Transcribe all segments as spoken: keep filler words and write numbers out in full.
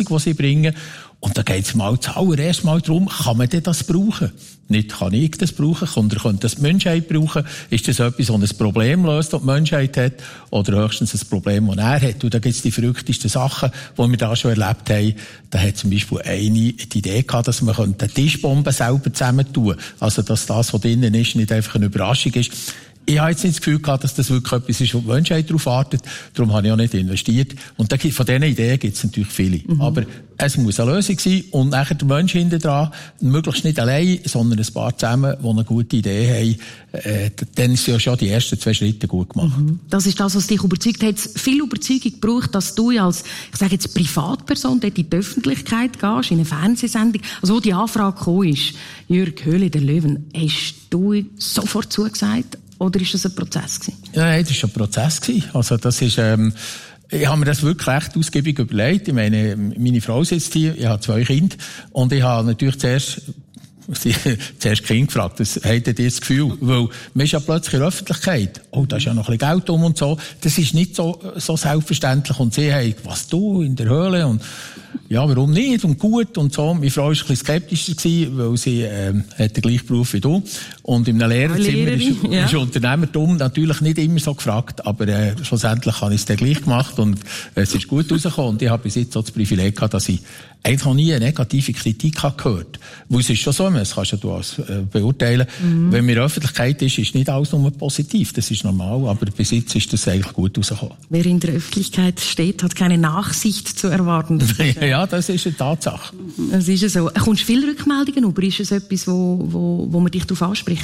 Lösung, die sie bringen. Und da geht es mal zuallererst mal darum, kann man denn das brauchen? Nicht kann ich das brauchen, oder könnte das die Menschheit brauchen? Ist das etwas, das ein Problem löst, das die Menschheit hat? Oder höchstens ein Problem, das er hat? Und da gibt es die verrücktesten Sachen, die wir da schon erlebt haben. Da hat zum Beispiel eine die Idee gehabt, dass man eine Tischbombe selber zusammentun könnte. Also, dass das, was drinnen ist, nicht einfach eine Überraschung ist. Ich habe jetzt nicht das Gefühl gehabt, dass das wirklich etwas ist, wo die Menschheit darauf wartet. Darum habe ich auch nicht investiert. Und da, von diesen Ideen gibt es natürlich viele. Mhm. Aber es muss eine Lösung sein. Und nachher der Mensch hinten dran, möglichst nicht allein, sondern ein paar zusammen, die eine gute Idee haben. Äh, dann sind ja schon die ersten zwei Schritte gut gemacht. Mhm. Das ist das, was dich überzeugt hat. Viel Überzeugung gebraucht, dass du als, ich sage jetzt, Privatperson dort in die Öffentlichkeit gehst, in eine Fernsehsendung. Also, wo die Anfrage gekommen ist, Jürg, Höhle der Löwen, hast du sofort zugesagt? Oder ist das ein Prozess gewesen? Ja, nein, das war ein Prozess gewesen. Also, das ist, ähm, ich habe mir das wirklich recht ausgiebig überlegt. Ich meine, meine Frau sitzt hier, ich habe zwei Kinder. Und ich habe natürlich zuerst, sie, zuerst Kind gefragt, das hättet ihr das Gefühl? Weil, man ist ja plötzlich in der Öffentlichkeit. Oh, da ist ja noch ein bisschen Geld um und so. Das ist nicht so, so selbstverständlich. Und sie haben, was du, in der Höhle? Und, ja, warum nicht? Und gut und so. Meine Frau war ein bisschen skeptischer gewesen, weil sie, ähm, hat den gleichen Beruf wie du. Und in einem Lehrerzimmer ist, ja. ist Unternehmertum natürlich nicht immer so gefragt, aber, äh, schlussendlich habe ich es dann gleich gemacht und äh, es ist gut rausgekommen. Und ich habe bis jetzt so das Privileg gehabt, dass ich eigentlich noch nie eine negative Kritik habe gehört. Weil es ist schon so, das kannst ja du als, äh, beurteilen. Mhm. Wenn man in der Öffentlichkeit ist, ist nicht alles nur positiv. Das ist normal, aber bis jetzt ist das eigentlich gut rausgekommen. Wer in der Öffentlichkeit steht, hat keine Nachsicht zu erwarten. Ja, das ist eine Tatsache. Das ist ja so. Kommst du viele Rückmeldungen über? Ist es etwas, wo, wo, wo man dich darauf anspricht?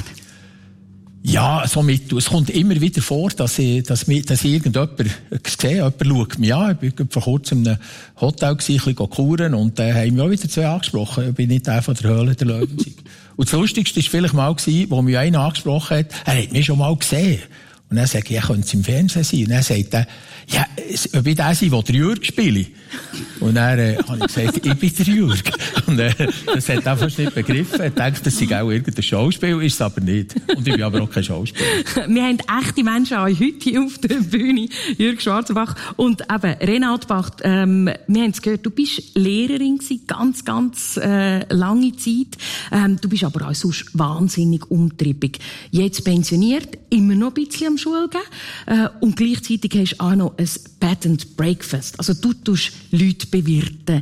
Ja, so mit, es kommt immer wieder vor, dass ich, dass mir, dass ich irgendjemand sehe, jemand schaut mich an. Ich war vor kurzem in einem Hotel, ein bisschen kuren, und, äh, haben mich auch wieder zwei angesprochen. Ich bin nicht der von der Höhle der Löwen. Und das Lustigste war vielleicht mal, wo mich einer angesprochen hat, er hat mich schon mal gesehen. Und dann sage ich, ja, könnte es im Fernsehen sein? Und dann sagt er, ja, ob ich der sein, der der Jürg spiele. Und dann äh, habe ich gesagt, ich bin der Jürg. Und äh, das hat er fast nicht begriffen. Er denkt, das sei auch irgendein Schauspiel, ist es aber nicht. Und ich bin aber auch kein Schauspieler. Wir haben echte Menschen heute hier auf der Bühne. Jürg Schwarzenbach und eben Renate Bach. Ähm, wir haben es gehört, du bist Lehrerin gewesen, ganz, ganz äh, lange Zeit. Ähm, du bist aber auch sonst wahnsinnig umtriebig. Jetzt pensioniert, immer noch ein bisschen am Schule gehen. Äh, und gleichzeitig hast du auch noch ein Bed and Breakfast. Also du tust Leute bewirten.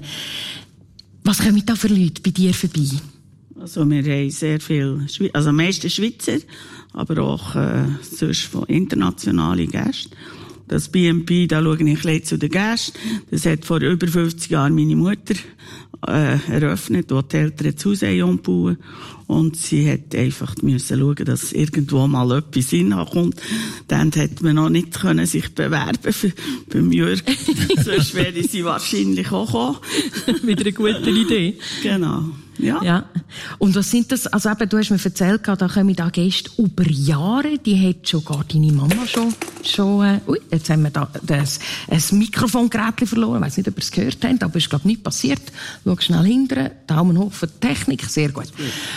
Was kommen da für Leute bei dir vorbei? Also wir haben sehr viele, Schwe- also meistens Schweizer, aber auch äh, sonst von internationalen Gästen. Das B and B, da schaue ich ein bisschen zu den Gästen. Das hat vor über fünfzig Jahren meine Mutter äh, eröffnet, wo die Eltern zu Hause umbauen. Und sie hat einfach müssen schauen, dass irgendwo mal etwas hinkommt. Dann hätte man noch nicht können sich bewerben für, beim Jürg. Sonst wäre sie wahrscheinlich auch gekommen. Mit einer guten Idee. Genau. Ja. Ja. Und was sind das, also eben, du hast mir erzählt, da kommen da Gäste über Jahre, die hat schon gar deine Mama schon, schon, äh, ui, jetzt haben wir da das, ein Mikrofongerät verloren, ich weiss nicht, ob ihr es gehört habt, aber es ist, glaube ich, nicht passiert. Schau schnell hinterher, Daumen hoch für die Technik, sehr gut.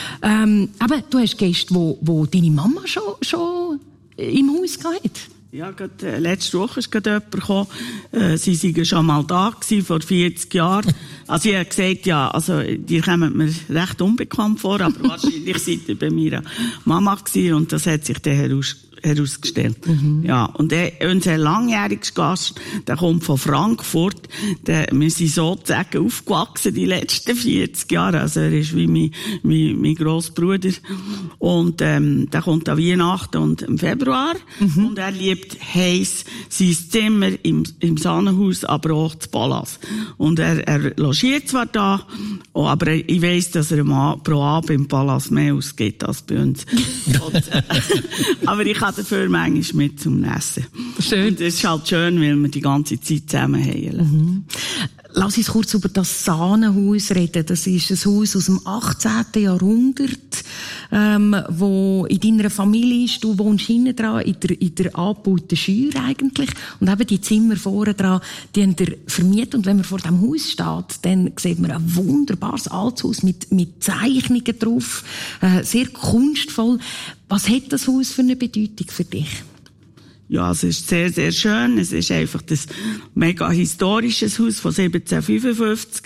Ähm, aber du hast Gäste, wo, wo deine Mama schon, schon im Haus gehabt. Ja, gerade, äh, letzte Woche ist gerade jemand gekommen, äh, sie seien schon mal da gewesen, vor vierzig Jahren. Also, ich habe gesagt, ja, also, die kommen mir recht unbekannt vor, aber wahrscheinlich seid ihr bei meiner Mama gewesen, und das hat sich dann heraus, herausgestellt. Mhm. Ja, und der, unser langjähriger Gast, der kommt von Frankfurt, der, wir sind sozusagen aufgewachsen die letzten vierzig Jahre, also er ist wie mein, mein, mein Grossbruder, und, ähm, der kommt an Weihnachten und im Februar, mhm. und er liebt heiß sein Zimmer im, im Sahnenhaus, aber auch das Palast. Und er, er logiert zwar da, oh, aber ich weiss, dass er pro Abend im Palast mehr ausgeht als bei uns. und, äh, aber ich kann dafür manchmal mit zum Essen. Schön. Und das ist halt schön, weil wir die ganze Zeit zusammen haben. Mhm. Lass uns kurz über das Sahnenhaus reden. Das ist ein Haus aus dem achtzehnten Jahrhundert, ähm, wo in deiner Familie ist. Du wohnst hinten dran, in der, in der angebauten Scheuer eigentlich. Und eben die Zimmer vorne dran, die haben ihr vermietet. Und wenn man vor dem Haus steht, dann sieht man ein wunderbares altes Haus mit, mit Zeichnungen drauf. Äh, sehr kunstvoll. Was hat das Haus für eine Bedeutung für dich? Ja, es ist sehr, sehr schön. Es ist einfach das mega historisches Haus von siebzehnhundertfünfundfünfzig.